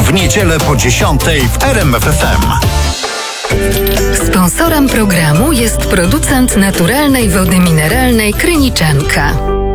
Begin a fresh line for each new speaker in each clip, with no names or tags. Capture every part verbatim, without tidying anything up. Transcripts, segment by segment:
W niedzielę po dziesiątej w R M F F M.
Sponsorem programu jest producent naturalnej wody mineralnej Kryniczanka.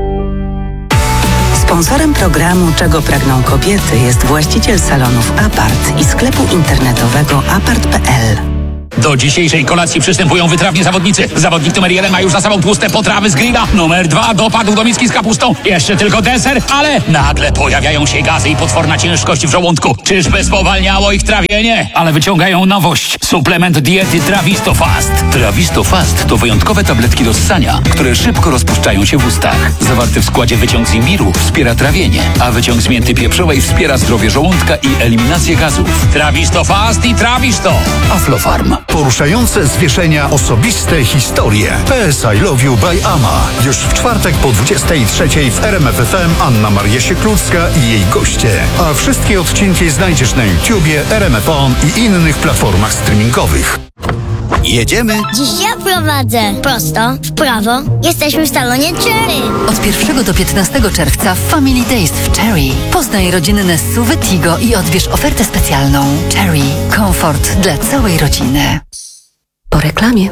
Sponsorem programu Czego pragną kobiety jest właściciel salonów Apart i sklepu internetowego apart kropka p l.
Do dzisiejszej kolacji przystępują wytrawni zawodnicy. Zawodnik numer jeden ma już za sobą tłuste potrawy z grilla. Numer dwa dopadł do miski z kapustą. Jeszcze tylko deser, ale nagle pojawiają się gazy i potworna ciężkość w żołądku. Czyżby spowalniało ich trawienie? Ale wyciągają nowość. Suplement diety Trawisto Fast. Trawisto Fast to wyjątkowe tabletki do ssania, które szybko rozpuszczają się w ustach. Zawarty w składzie wyciąg z imbiru wspiera trawienie, a wyciąg z mięty pieprzowej wspiera zdrowie żołądka i eliminację gazów. Trawisto Fast i Trawisto. Aflofarm.
Poruszające zwieszenia, osobiste historie. P S I Love You by Ama. Już w czwartek po dwudziestej trzeciej w R M F F M Anna Maria Sieklucka i jej goście. A wszystkie odcinki znajdziesz na YouTubie, R M F On i innych platformach streamingowych. Jedziemy?
Dziś ja prowadzę. Prosto, w prawo. Jesteśmy w salonie Cherry.
Od pierwszego do piętnastego czerwca w Family Days w Cherry. Poznaj rodzinne S U V Tigo i odbierz ofertę specjalną. Cherry. Komfort dla całej rodziny. Po reklamie.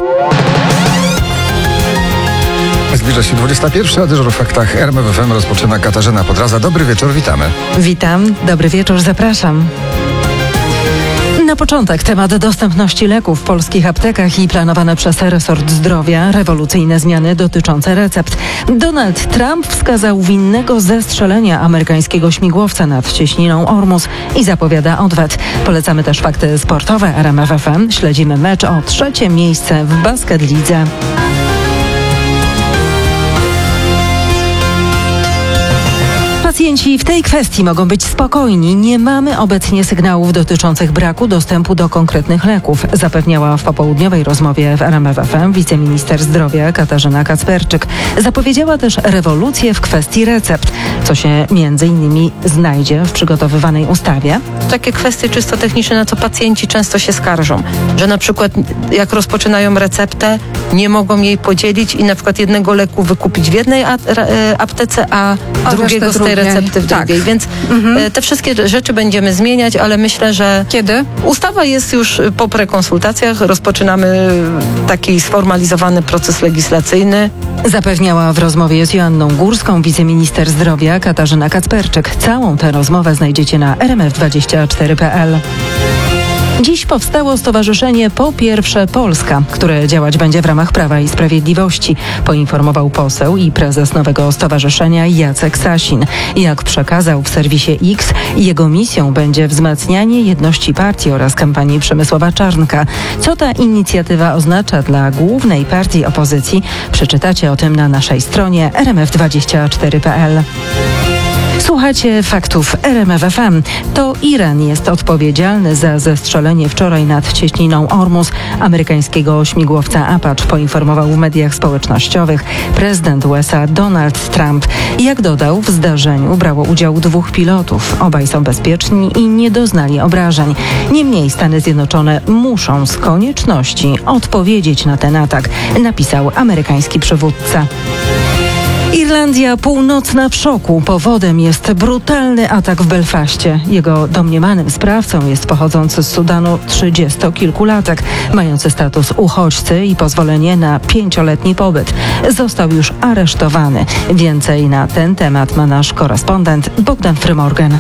Zbliża się dwudziesta pierwsza, a dyżur w faktach R M F F M rozpoczyna Katarzyna Podraza. Dobry wieczór, witamy.
Witam, dobry wieczór, zapraszam. Na początek temat dostępności leków w polskich aptekach i planowane przez resort zdrowia rewolucyjne zmiany dotyczące recept. Donald Trump wskazał winnego zestrzelenia amerykańskiego śmigłowca nad cieśniną Ormus i zapowiada odwet. Polecamy też fakty sportowe R M F F M. Śledzimy mecz o trzecie miejsce w basket lidze. Pacjenci w tej kwestii mogą być spokojni. Nie mamy obecnie sygnałów dotyczących braku dostępu do konkretnych leków, zapewniała w popołudniowej rozmowie w R M F F M wiceminister zdrowia Katarzyna Kacperczyk. Zapowiedziała też rewolucję w kwestii recept, co się między innymi znajdzie w przygotowywanej ustawie.
Takie kwestie czysto techniczne, na co pacjenci często się skarżą, że na przykład jak rozpoczynają receptę, nie mogą jej podzielić i na przykład jednego leku wykupić w jednej aptece, a, a drugiego z tej recepty w drugiej. Tak. Więc mhm. te wszystkie rzeczy będziemy zmieniać, ale myślę, że
kiedy?
Ustawa jest już po prekonsultacjach. Rozpoczynamy taki sformalizowany proces legislacyjny.
Zapewniała w rozmowie z Joanną Górską wiceminister zdrowia Katarzyna Kacperczyk. Całą tę rozmowę znajdziecie na r m f dwadzieścia cztery kropka p l. Dziś powstało Stowarzyszenie Po Pierwsze Polska, które działać będzie w ramach Prawa i Sprawiedliwości, poinformował poseł i prezes nowego stowarzyszenia Jacek Sasin. Jak przekazał w serwisie X, jego misją będzie wzmacnianie jedności partii oraz kampanii Przemysława Czarnka. Co ta inicjatywa oznacza dla głównej partii opozycji? Przeczytacie o tym na naszej stronie r m f dwadzieścia cztery kropka p l. Słuchacie faktów R M F F M. To Iran jest odpowiedzialny za zestrzelenie wczoraj nad cieśniną Ormus amerykańskiego śmigłowca Apache, poinformował w mediach społecznościowych prezydent U S A Donald Trump. Jak dodał, w zdarzeniu brało udział dwóch pilotów. Obaj są bezpieczni i nie doznali obrażeń. Niemniej Stany Zjednoczone muszą z konieczności odpowiedzieć na ten atak, napisał amerykański przywódca. Irlandia Północna w szoku. Powodem jest brutalny atak w Belfaście. Jego domniemanym sprawcą jest pochodzący z Sudanu trzydziestokilkulatek, mający status uchodźcy i pozwolenie na pięcioletni pobyt. Został już aresztowany. Więcej na ten temat ma nasz korespondent Bogdan Frymorgan.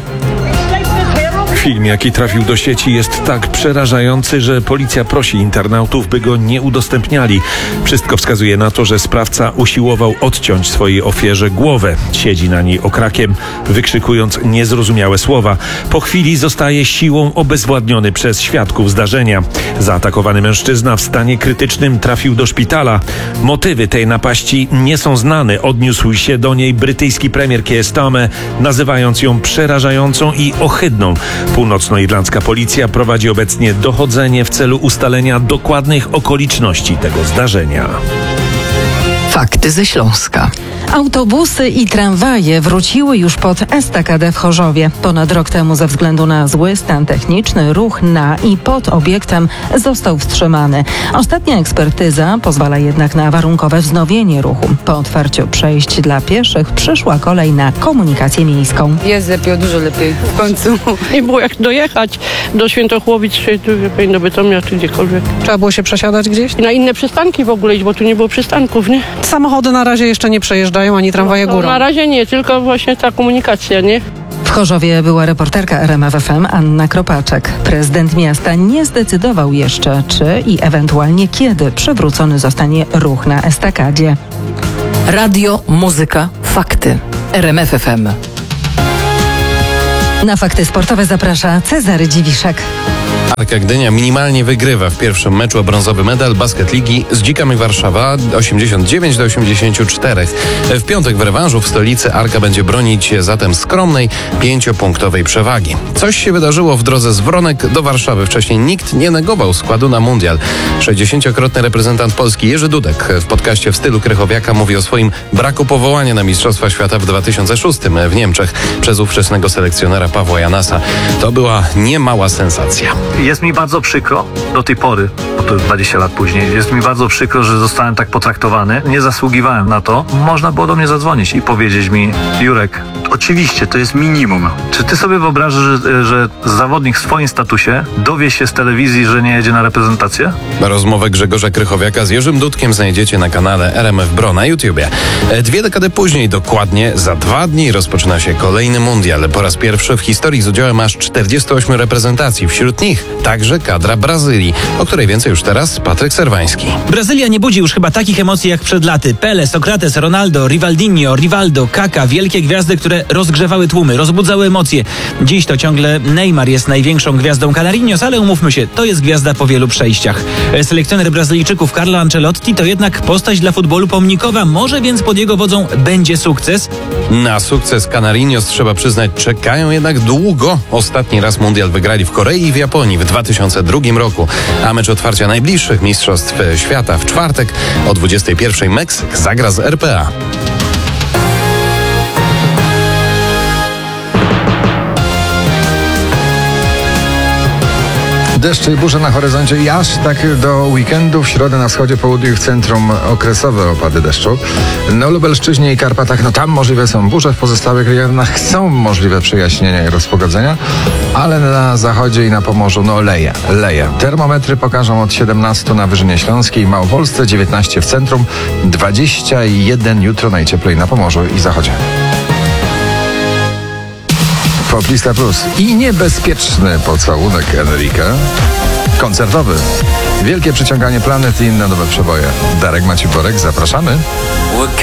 Film, jaki trafił do sieci, jest tak przerażający, że policja prosi internautów, by go nie udostępniali. Wszystko wskazuje na to, że sprawca usiłował odciąć swojej ofierze głowę. Siedzi na niej okrakiem, wykrzykując niezrozumiałe słowa. Po chwili zostaje siłą obezwładniony przez świadków zdarzenia. Zaatakowany mężczyzna w stanie krytycznym trafił do szpitala. Motywy tej napaści nie są znane. Odniósł się do niej brytyjski premier Keir Starmer, nazywając ją przerażającą i ohydną. Północnoirlandzka policja prowadzi obecnie dochodzenie w celu ustalenia dokładnych okoliczności tego zdarzenia.
Fakty ze Śląska.
Autobusy i tramwaje wróciły już pod estakadę w Chorzowie. Ponad rok temu ze względu na zły stan techniczny ruch na i pod obiektem został wstrzymany. Ostatnia ekspertyza pozwala jednak na warunkowe wznowienie ruchu. Po otwarciu przejść dla pieszych przyszła kolej na komunikację miejską.
Jest lepiej, dużo lepiej w końcu.
Nie było jak dojechać do Świętochłowic, czy do Bytomia, czy gdziekolwiek.
Trzeba było się przesiadać gdzieś?
Na inne przystanki w ogóle iść, bo tu nie było przystanków, nie?
Samochody na razie jeszcze nie przejeżdżają, ani tramwaje
No,
górą.
na razie nie, tylko właśnie ta komunikacja, nie?
W Chorzowie była reporterka R M F F M Anna Kropaczek. Prezydent miasta nie zdecydował jeszcze, czy i ewentualnie kiedy przywrócony zostanie ruch na estakadzie.
Radio, muzyka, fakty. R M F F M.
Na fakty sportowe zaprasza Cezary Dziwiszek.
Arka Gdynia minimalnie wygrywa w pierwszym meczu o brązowy medal Basket Ligi z Dzikami Warszawa osiemdziesiąt dziewięć do osiemdziesięciu czterech. W piątek w rewanżu w stolicy Arka będzie bronić zatem skromnej pięciopunktowej przewagi. Coś się wydarzyło w drodze z Wronek do Warszawy. Wcześniej nikt nie negował składu na mundial. sześćdziesięciokrotny reprezentant Polski Jerzy Dudek w podcaście w stylu Krychowiaka mówi o swoim braku powołania na Mistrzostwa Świata w dwa tysiące szóstym w Niemczech przez ówczesnego selekcjonera Pawła Janasa. To była niemała sensacja.
Jest mi bardzo przykro do tej pory, bo to dwadzieścia lat później, jest mi bardzo przykro, że zostałem tak potraktowany. Nie zasługiwałem na to. Można było do mnie zadzwonić i powiedzieć mi: Jurek, oczywiście to jest minimum. Czy ty sobie wyobrażasz, że, że zawodnik w swoim statusie dowie się z telewizji, że nie jedzie na reprezentację?
Rozmowę Grzegorza Krychowiaka z Jerzym Dudkiem znajdziecie na kanale R M F Bro na YouTubie. Dwie dekady później, dokładnie za dwa dni, rozpoczyna się kolejny mundial. Po raz pierwszy w historii z udziałem aż czterdziestu ośmiu reprezentacji. Wśród nich także kadra Brazylii, o której więcej już teraz Patryk Serwański.
Brazylia nie budzi już chyba takich emocji jak przed laty. Pele, Sokrates, Ronaldo, Rivaldinho, Rivaldo, Kaka, wielkie gwiazdy, które rozgrzewały tłumy, rozbudzały emocje. Dziś to ciągle Neymar jest największą gwiazdą Canarinhos, ale umówmy się, to jest gwiazda po wielu przejściach. Selekcjoner Brazylijczyków Carlo Ancelotti to jednak postać dla futbolu pomnikowa, może więc pod jego wodzą będzie sukces?
Na sukces Canarinhos, trzeba przyznać, czekają jednak długo. Ostatni raz mundial wygrali w Korei i w Japonii w dwa tysiące drugim roku, a mecz otwarcia najbliższych Mistrzostw Świata w czwartek o dwudziestej pierwszej Meksyk zagra z R P A.
Deszcze i burze na horyzoncie i aż tak do weekendu. W środę na wschodzie, południu i w centrum okresowe opady deszczu. Na Lubelszczyźnie i Karpatach, no tam możliwe są burze, w pozostałych regionach są możliwe przejaśnienia i rozpogodzenia, ale na zachodzie i na Pomorzu no leje, leje. Termometry pokażą od siedemnastu na Wyżynie Śląskiej, Małopolsce, dziewiętnaście w centrum, dwadzieścia jeden jutro najcieplej na Pomorzu i zachodzie. Poplista Plus i niebezpieczny pocałunek Enrique. Koncertowy. Wielkie przyciąganie planet i inne nowe przeboje. Darek Maciuporek, zapraszamy.